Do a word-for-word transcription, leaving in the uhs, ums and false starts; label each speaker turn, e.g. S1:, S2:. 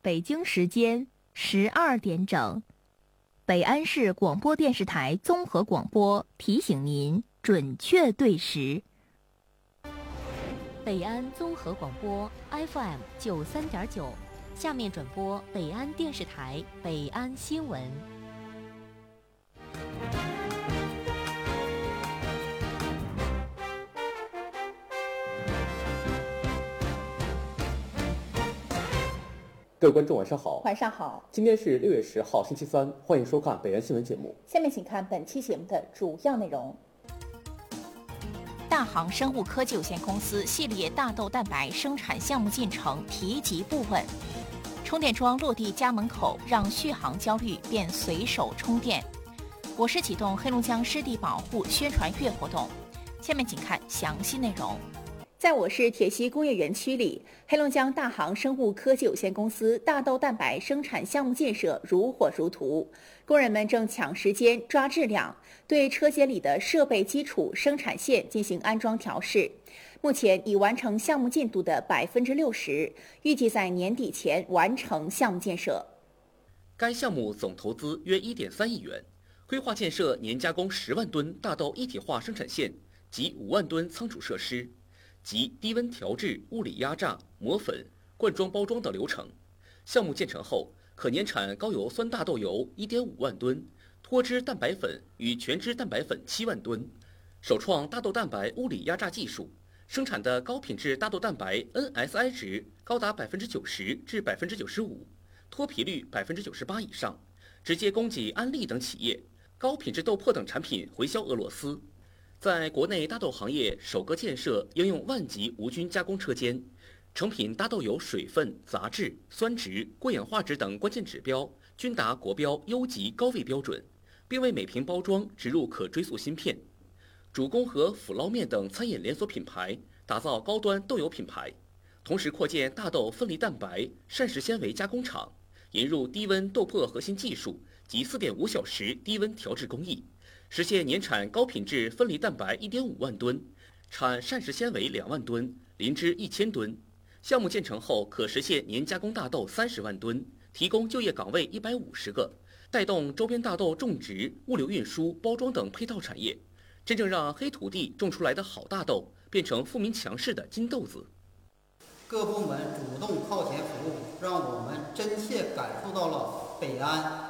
S1: 北京时间十二点整，北安市广播电视台综合广播提醒您准确对时。
S2: 北安综合广播 F M 九三点九，下面转播北安电视台北安新闻。
S3: 各位观众晚上好。
S4: 晚上好。
S3: 今天是六月十号星期三，欢迎收看北安新闻节目。
S4: 下面请看本期节目的主要内容。
S5: 大航生物科技有限公司系列大豆蛋白生产项目进程提及部分，充电桩落地家门口，让续航焦虑变随手充电。我市启动黑龙江湿地保护宣传月活动，下面请看详细内容。
S4: 在我市铁西工业园区里，黑龙江大航生物科技有限公司大豆蛋白生产项目建设如火如荼，工人们正抢时间抓质量，对车间里的设备基础生产线进行安装调试。目前已完成项目进度的百分之六十，预计在年底前完成项目建设。
S6: 该项目总投资约一点三亿元，规划建设年加工十万吨大豆一体化生产线及五万吨仓储设施。及低温调制、物理压榨、磨粉、灌装包装等流程。项目建成后，可年产高油酸大豆油 一点五万吨，脱脂蛋白粉与全脂蛋白粉七万吨，首创大豆蛋白物理压榨技术，生产的高品质大豆蛋白 N S I 值高达百分之九十至百分之九十五，脱皮率百分之九十八以上，直接供给安利等企业，高品质豆粕等产品回销俄罗斯。在国内大豆行业首个建设应用万级无菌加工车间，成品大豆油水分、杂质、酸值、过氧化值等关键指标均达国标优级高位标准，并为每瓶包装植入可追溯芯片。主攻和腐捞面等餐饮连锁品牌，打造高端豆油品牌，同时扩建大豆分离蛋白、膳食纤维加工厂，引入低温豆粕核心技术及 四点五小时低温调制工艺，实现年产高品质分离蛋白 一点五万吨，产膳食纤维两万吨，磷脂一千吨。项目建成后，可实现年加工大豆三十万吨，提供就业岗位一百五十个，带动周边大豆种植、物流运输、包装等配套产业，真正让黑土地种出来的好大豆变成富民强势的金豆子。
S7: 各部门主动靠前服务，让我们真切感受到了北安